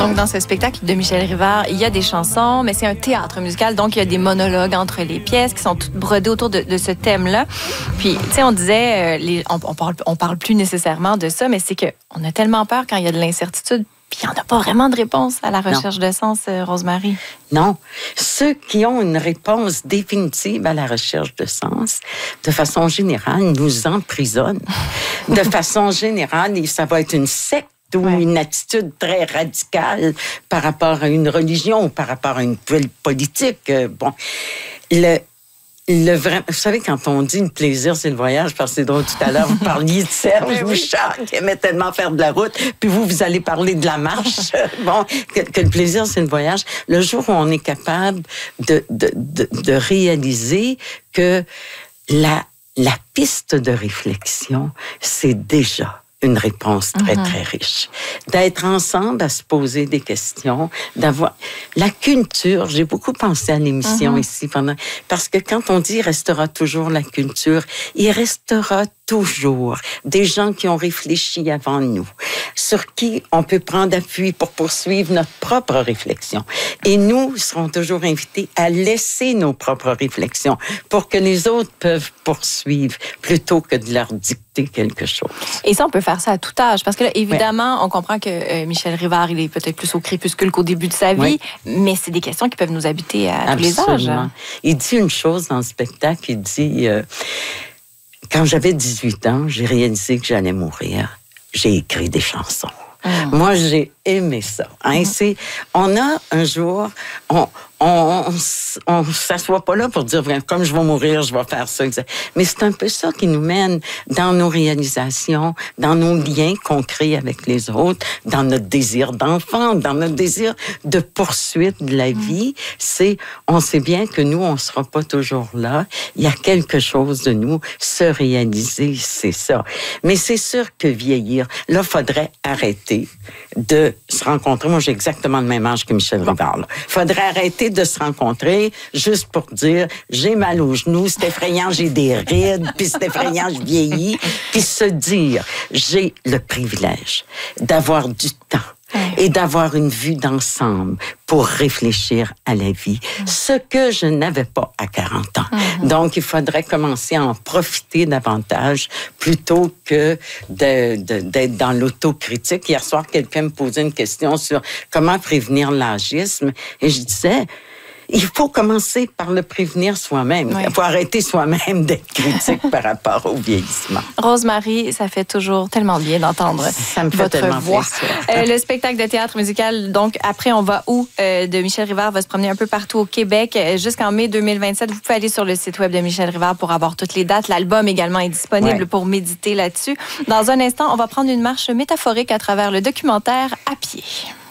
Donc, dans ce spectacle de Michel Rivard, il y a des chansons, mais c'est un théâtre musical, donc il y a des monologues entre les pièces qui sont toutes brodées autour de ce thème-là. Puis, tu sais, on disait, on parle plus nécessairement de ça, mais c'est qu'on a tellement peur quand il y a de l'incertitude. Puis il n'y en a pas vraiment de réponse à la recherche de sens, Rosemary. Non. Ceux qui ont une réponse définitive à la recherche de sens, de façon générale, nous emprisonnent. De façon générale, ça va être une secte ou une attitude très radicale par rapport à une religion ou par rapport à une politique. Vous savez, quand on dit le plaisir, c'est le voyage, parce que c'est drôle, tout à l'heure, vous parliez de Serge Bouchard, qui aimait tellement faire de la route, puis vous allez parler de la marche. Que le plaisir, c'est le voyage. Le jour où on est capable de réaliser que la piste de réflexion, c'est déjà une réponse très, très riche. D'être ensemble à se poser des questions, d'avoir la culture. J'ai beaucoup pensé à l'émission ici parce que quand on dit « il restera toujours la culture », il restera toujours des gens qui ont réfléchi avant nous, sur qui on peut prendre appui pour poursuivre notre propre réflexion. Et nous serons toujours invités à laisser nos propres réflexions pour que les autres peuvent poursuivre plutôt que de leur dicter quelque chose. Et ça, on peut faire ça à tout âge. Parce que là, évidemment, on comprend que Michel Rivard, il est peut-être plus au crépuscule qu'au début de sa vie, mais c'est des questions qui peuvent nous habiter à tous les âges. Il dit une chose dans le spectacle, il dit... Quand j'avais 18 ans, j'ai réalisé que j'allais mourir. J'ai écrit des chansons. Moi, j'ai aimé ça. On a un jour... On s'assoit pas là pour dire, comme je vais mourir, je vais faire ça. Mais c'est un peu ça qui nous mène dans nos réalisations, dans nos liens qu'on crée avec les autres, dans notre désir d'enfant, dans notre désir de poursuite de la vie. On sait bien que nous, on sera pas toujours là. Il y a quelque chose de nous, se réaliser, c'est ça. Mais c'est sûr que vieillir, là, faudrait arrêter de se rencontrer. Moi, j'ai exactement le même âge que Michel Rivard. Faudrait arrêter de se rencontrer juste pour dire j'ai mal aux genoux, c'est effrayant, j'ai des rides, puis c'est effrayant, je vieillis, puis se dire j'ai le privilège d'avoir du temps et d'avoir une vue d'ensemble pour réfléchir à la vie, ce que je n'avais pas à 40 ans. Donc, il faudrait commencer à en profiter davantage plutôt que d'être dans l'autocritique. Hier soir, quelqu'un me posait une question sur comment prévenir l'âgisme et je disais... Il faut commencer par le prévenir soi-même. Il faut arrêter soi-même d'être critique par rapport au vieillissement. Rosemary, ça fait toujours tellement bien d'entendre votre voix. Le spectacle de théâtre musical, donc après On va où de Michel Rivard va se promener un peu partout au Québec jusqu'en mai 2027. Vous pouvez aller sur le site web de Michel Rivard pour avoir toutes les dates. L'album également est disponible pour méditer là-dessus. Dans un instant, on va prendre une marche métaphorique à travers le documentaire À pied.